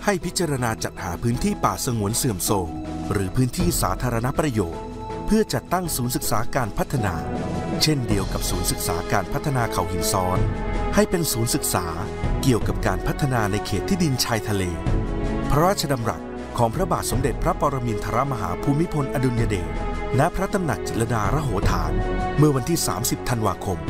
ให้พิจารณาจัดหาพื้นที่ป่าสงวนเสื่อมโทรมหรือพื้นที่สาธารณประโยชน์เพื่อจัดตั้งศูนย์ศึกษาการพัฒนาเช่นเดียวกับศูนย์ศึกษาการพัฒนาเขาหินซ้อนให้เป็นศูนย์ศึกษาเกี่ยวกับการพัฒนาในเขตที่ดินชายทะเลพระราชดำรัสของพระบาทสมเด็จพระปรมินทรมหาภูมิพลอดุลยเดชณพระตำหนักจิตรลดาระโหฐานเมื่อวันที่30ธันวาคม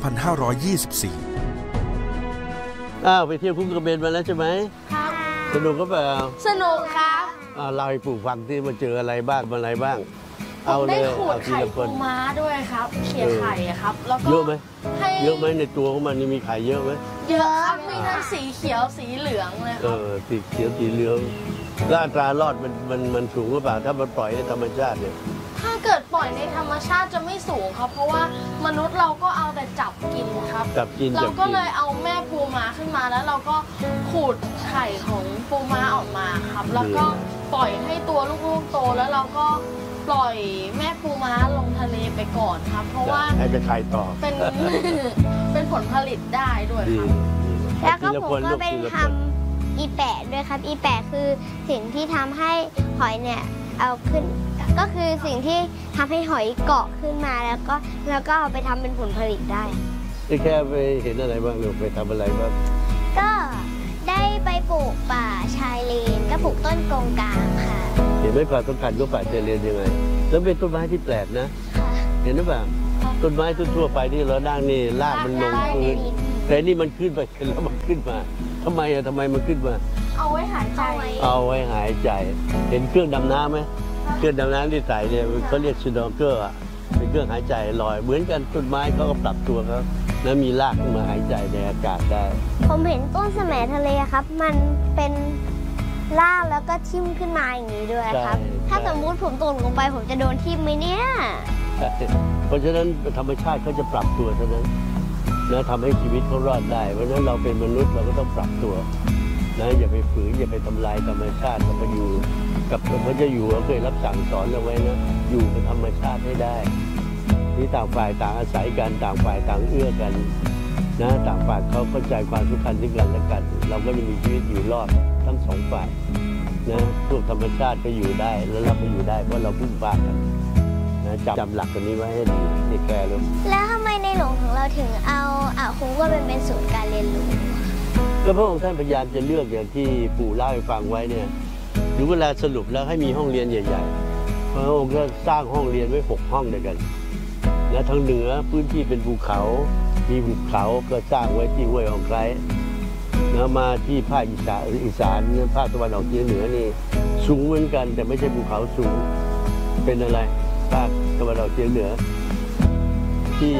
2524 ไปเที่ยวคุ้งกระเบนมาแล้วใช่ไหมครับสนุกก็เปล่าสนุกครับเราให้ปู่ฟังที่มาเจออะไรบ้างอะไรบ้างเอาเลยได้ขูดไข่ปูม้าด้วยครับเขี่ยไข่ครับแล้วก็เยอะไหมเยอะไหมในตัวของมันนี่มีไข่เยอะไหมเยอะครับมีทั้งสีเขียวสีเหลืองเลยครับสีเขียวสีเหลืองแล้วอัตรารอดมันสูงหรือเปล่าถ้ามันปล่อยในธรรมชาติเนี่ยถ้าเกิดปล่อยในธรรมชาติจะไม่สูงครับเพราะว่ามนุษย์เราก็เอาแต่จับกินครับเราก็เลยเอาแม่ปูม้าขึ้นมาแล้วเราก็ขูดไข่ของปูม้าออกมาครับแล้วก็ปล่อยให้ตัวลูกๆโตแล้วเราก็ปล่อยแม่ปูม้าลงทะเลไปก่อนครับเพราะว่าให้เป็นไข่ต่อเป็นผลผลิตได้ด้วยครับแล้วก็ผมก็เป็นทำอีแปะด้วยครับอีแปะคือสิ่งที่ทำให้หอยเนี่ยเอาขึ้นก็คือสิ่งที่ทำให้หอยเกาะขึ้นมาแล้วก็เอาไปทำเป็นผลผลิตได้แค่ไปเห็นอะไรบ้างหรือไปทำอะไรบ้างก็ได้ไปปลูกป่าชายเลนก็ปลูกต้นกงกลางค่ะเห็นไหมป่าต้นกันก็ป่าชายเลนยังไงแล้วเป็นต้นไม้ที่แปลกนะเห็นหรือเปล่าต้นไม้ทั่วไปที่เรานั่งนี่รากมันลงพื้นแต่นี่มันขึ้นไปแล้วมันขึ้นมาทำไมมันขึ้นมาเอาไว้หายใจเห็นเครื่องดำน้ำไหมเครื่องดำน้ำที่ใส่เนี่ยเขาเรียกชูดองเกอร์เป็นเครื่องหายใจลอยเหมือนกันต้นไม้เขาก็ปรับตัวครับแล้วมีรากขึ้นมาหายใจในอากาศได้ผมเห็นต้นแสมทะเลครับมันเป็นรากแล้วก็ทิ่มขึ้นมาอย่างนี้ด้วยครับถ้าสมมุติผมตกลงไปผมจะโดนทิ่มไหมเนี่ยเพราะฉะนั้นธรรมชาติเขาจะปรับตัวเท่านั้นนะทำให้ชีวิตเขารอดได้เพราะฉะนั้นเราเป็นมนุษย์เราก็ต้องปรับตัวนะอย่าไปฝืนอย่าไปทำลายธรรมชาติเราไปอยู่กับพระเจ้าอยู่หัวเคยรับสั่งสอนเราไว้นะอยู่กับธรรมชาติให้ได้ที่ต่างฝ่ายต่างอาศัยกันต่างฝ่ายต่างเอื้อกันนะต่างฝ่ายเขาเข้าใจความสำคัญซึ่งกันและกันเราก็จะมีชีวิตอยู่รอดทั้งสองฝ่ายนะพวกธรรมชาติก็อยู่ได้แล้วเราก็อยู่ได้เพราะเราพึ่งพากันนะจำหลักตัวนี้ไว้ให้ดีในแคร์เลยแล้วทำไมในหลวงของเราถึงเอาคุ้งกระเบนเป็นศูนย์การเรียนรู้ก็พระองค์ท่านพยายามจะเลือกอย่างที่ปู่เล่าให้ฟังไว้เนี่ยถึงเวลาสรุปแล้วให้มีห้องเรียนใหญ่ๆพระองค์ก็สร้างห้องเรียนไว้6ห้องด้วยกันและทางเหนือพื้นที่เป็นภูเขามีภูเขาก็สร้างไว้ที่ห้วยของไคร้แล้วมาที่ภาคอีสานภาคตะวันออกเฉียงเหนือนี่สูงเหมือนกันแต่ไม่ใช่ภูเขาสูงเป็นอะไรภาคตะวันออกเฉียงเหนือที่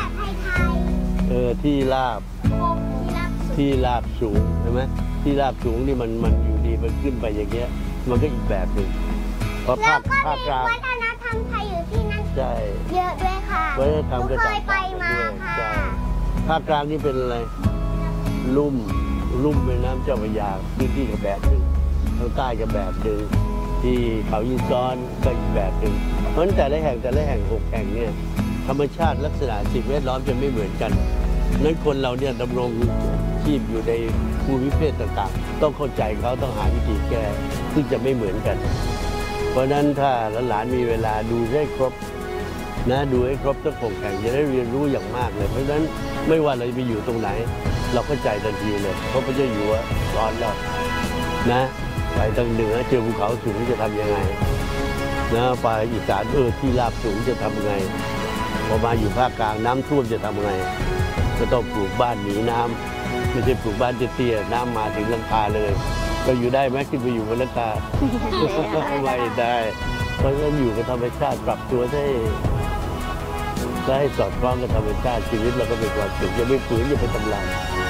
ที่ราบสูงใช่ไหมที่ราบสูงนี่มันอยู่ดีมันขึ้นไปอย่างเงี้ยมันก็อีกแบบหนึ่งเพราะภาคกลางวัฒนธรรมไทยอยู่ที่นั่นเยอะด้วยค่ะเคยไปมาค่ะภาคกลางนี่เป็นอะไรลุ่มแม่น้ำเจ้าพระยาพื้นที่กับแบบหนึ่งทางใต้กับแบบหนึ่งที่เขายินซ้อนก็อีกแบบหนึ่งเพราะฉะนั้นแต่ละแห่ง6แห่งเนี่ยธรรมชาติลักษณะสิ่งแวดล้อมจะไม่เหมือนกันนั้นคนเราเนี่ยดำรงชีพอยู่ในภูมิประเทศต่างๆต้องเข้าใจเขาต้องหาวิธีแก้ซึ่งจะไม่เหมือนกันเพราะนั้นถ้าหลานๆมีเวลาดูให้ครบนะดูให้ครบทั้ง6แห่งจะได้เรียนรู้อย่างมากเลยเพราะฉะนั้นไม่ว่าเราจะไปอยู่ตรงไหนเราเข้าใจทันทีเลยเพราะพระเจ้าอยู่หัวสอนเรานะไปทางเหนือเจอภูเขาสูงจะทำยังไงนะไปอีสานที่ราบสูงจะทำยังไงพอมาอยู่ภาคกลางน้ำท่วมจะทำยังไงก็ต้องปลูกบ้านหนีน้ำไม่ใช่ปลูกบ้านเตี้ยๆน้ำมาถึงหลังคาเลยก็อยู่ได้ไหมขึ้นไปอยู่บนหลังคาไม่ได้เพราะฉะนั้นอยู่กับธรรมชาติปรับตัวให้สอดคล้องกับธรรมชาติชีวิตเราก็เป็นความสุขอย่าไปฝืนอย่าไปทำลาย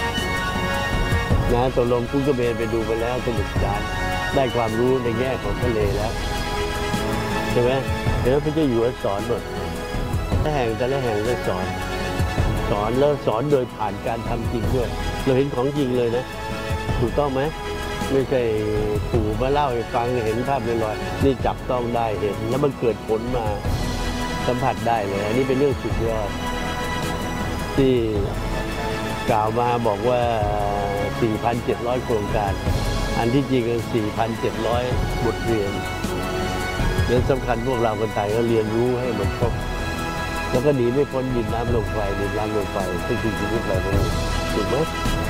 นะตกลงคุ้งกระเบนไปดูไปแล้วสนุกสนานได้ความรู้ในแง่ของทะเลแล้วใช่ไหมเดี๋ยวพระเจ้าอยู่หัวสอนหมดแต่ละแห่งก็สอนแล้วสอนโดยผ่านการทำจริงด้วยเราเห็นของจริงเลยนะถูกต้องไหมไม่ใช่ปู่มาเล่าให้ฟังเห็นภาพลอยๆนี่จับต้องได้เห็นแล้วมันเกิดผลมาสัมผัสได้เลยอันนี้เป็นเรื่องสุดยอดที่กล่าวมาบอกว่า 4,700 โครงการอันที่จริงกัน 4,700 บทเรียนเรื่องสำคัญพวกเราคนไทยก็เรียนรู้ให้หมดครบแล้วก็หนีไม่พ้นดินน้ำลมไฟดินน้ำลมไฟซึ่งคือชีวิตเราถูกไหม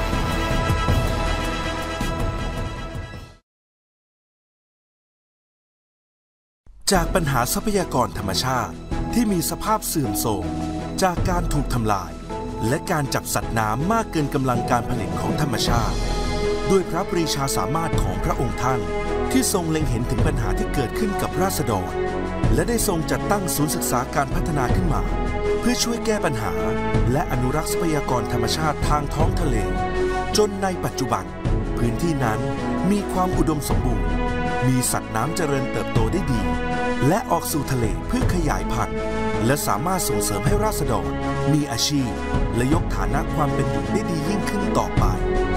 จากปัญหาทรัพยากรธรรมชาติที่มีสภาพเสื่อมโทรมจากการถูกทำลายและการจับสัตว์น้ำมากเกินกำลังการผลิตของธรรมชาติด้วยพระปรีชาสามารถของพระองค์ท่านที่ทรงเล็งเห็นถึงปัญหาที่เกิดขึ้นกับราษฎรและได้ทรงจัดตั้งศูนย์ศึกษาการพัฒนาขึ้นมาเพื่อช่วยแก้ปัญหาและอนุรักษ์ทรัพยากรธรรมชาติทางท้องทะเลจนในปัจจุบันพื้นที่นั้นมีความอุดมสมบูรณ์มีสัตว์น้ำเจริญเติบโตได้ดีและออกสู่ทะเลเพื่อขยายพันธุ์และสามารถส่งเสริมให้ราษฎรมีอาชีพและยกฐานะความเป็นอยู่ได้ดียิ่งขึ้นต่อไป